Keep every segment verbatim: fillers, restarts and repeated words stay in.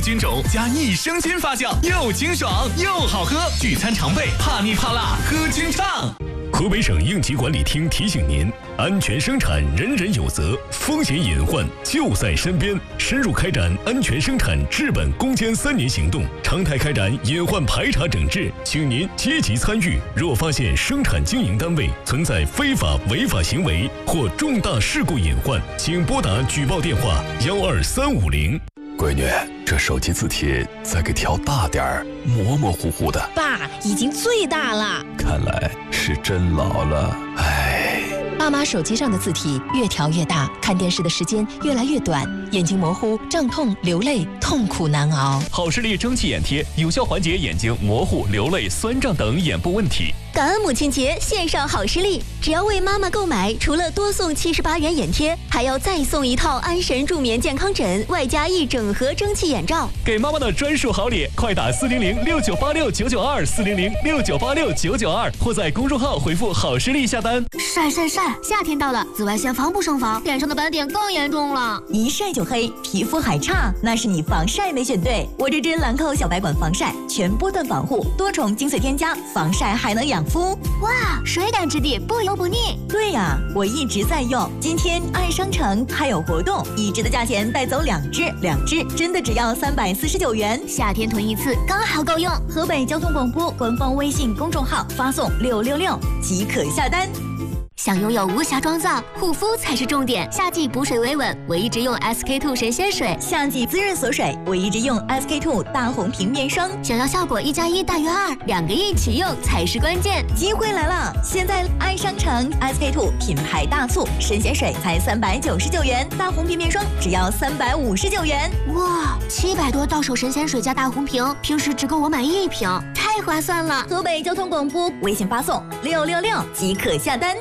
菌种加益生菌发酵，又清爽又好喝，聚餐常备，怕腻怕辣喝菌畅。 河北省应急管理厅提醒您：安全生产，人人有责，风险隐患就在身边。深入开展安全生产治本攻坚三年行动，常态开展隐患排查整治，请您积极参与。若发现生产经营单位存在非法违法行为或重大事故隐患，请拨打举报电话幺二三五零。 闺女，这手机字体再给调大点儿，模模糊糊的。 爸，已经最大了。 看来是真老了，唉。 爸妈手机上的字体越调越大，看电视的时间越来越短，眼睛模糊、胀痛、流泪，痛苦难熬。 好视力蒸汽眼贴有效缓解眼睛模糊、流泪、酸胀等眼部问题。 感恩母亲节，线上好视力，只要为妈妈购买，除了多送七十八元眼贴，还要再送一套安神助眠健康枕，外加一整盒蒸汽眼罩。 给妈妈的专属好礼，快打四零零六九八六九九二四零零六九八六九九二，或在公众号回复好视力下单。 晒晒晒，夏天到了，紫外线防不胜防，脸上的斑点更严重了， 一晒就黑，皮肤还差，那是你防晒没选对。我这支兰蔻小白管防晒，全波段防护，多重精粹添加，防晒还能养肤。 哇，水感质地，不油不腻。 对呀、啊，我一直在用。今天爱商城还有活动，一支的价钱带走两支，两支真的只要三百四十九元。 夏天囤一次刚好够用。 河北交通广播官方微信公众号发送六六六即可下单。 想拥有无瑕妆造，护肤才是重点。夏季补水维稳，我一直用 S K two 神仙水； 夏季滋润锁水，我一直用 S K two 大红瓶面霜。 想要效果一加一大于二，两个一起用才是关键。 机会来了！现在爱商城 S K two 品牌大促，神仙水才三百九十九元，大红瓶面霜只要三百五十九元。 哇，七百多到手神仙水加大红瓶，平时只够我买一瓶，太划算了！ 河北交通广播微信发送六六六即可下单。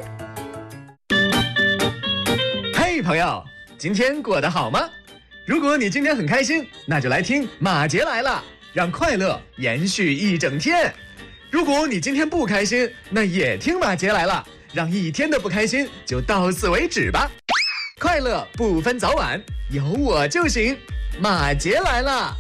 嘿，朋友，今天过得好吗？如果你今天很开心，那就来听马杰来了，让快乐延续一整天。如果你今天不开心，那也听马杰来了，让一天的不开心就到此为止吧。快乐不分早晚，有我就行。马杰来了。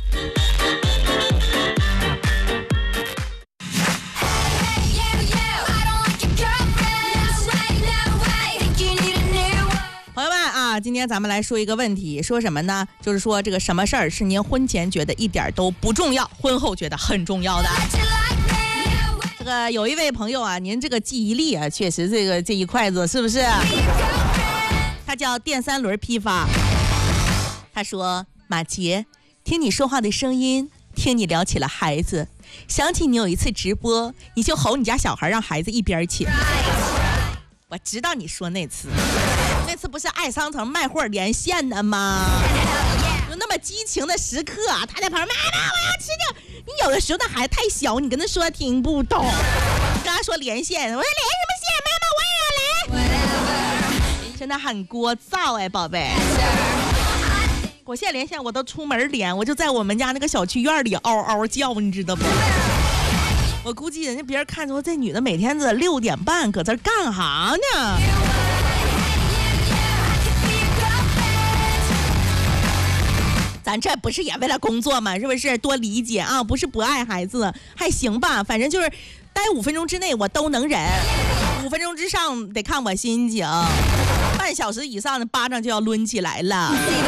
朋友们啊，今天咱们来说一个问题，说什么呢？就是说这个什么事儿是您婚前觉得一点都不重要，婚后觉得很重要的。这个有一位朋友啊，您这个记忆力啊，确实这个这一筷子是不是？他叫电三轮批发，他说：马杰，听你说话的声音，听你聊起了孩子，想起你有一次直播，你就吼你家小孩让孩子一边去。我知道你说那次。那次不是爱商城卖货连线的吗？有那么激情的时刻，他在旁边，妈妈我要吃这个。你有的时候那孩子太小，你跟他说听不懂。你跟他说连线，我说连什么线？妈妈我也要连。真的很聒噪哎，宝贝。我现在连线我都出门连，我就在我们家那个小区院里嗷嗷叫，你知道不？我估计人家别人看出这女的每天这六点半搁这干啥呢？咱这不是也为了工作吗？是不是？多理解啊，不是不爱孩子，还行吧，反正就是待五分钟之内我都能忍，五分钟之上得看我心情，半小时以上的巴掌就要抡起来了。